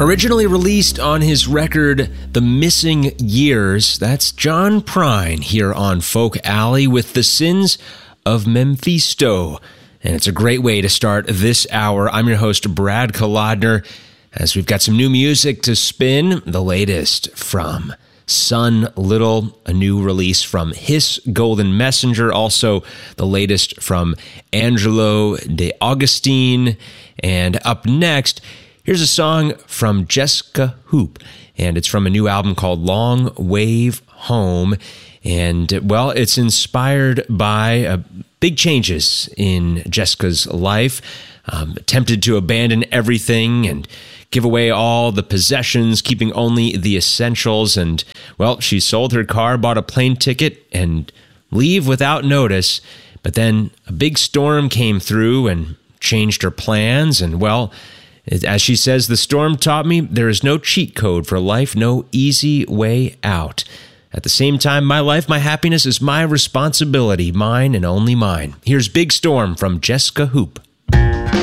Originally released on his record, The Missing Years, that's John Prine here on Folk Alley with The Sins of Memphisto. And it's a great way to start this hour. I'm your host, Brad Kolodner, as we've got some new music to spin, the latest from Sun Little, a new release from Hiss Golden Messenger, also the latest from Angelo De Augustine. And up next, here's a song from Jessica Hoop, and it's from a new album called Long Wave Home. And, well, it's inspired by big changes in Jessica's life, attempted to abandon everything and give away all the possessions, keeping only the essentials. And, well, she sold her car, bought a plane ticket, and leave without notice. But then a big storm came through and changed her plans. And, well, as she says, the storm taught me there is no cheat code for life, no easy way out. At the same time, my life, my happiness is my responsibility, mine and only mine. Here's Big Storm from Jessica Hoop.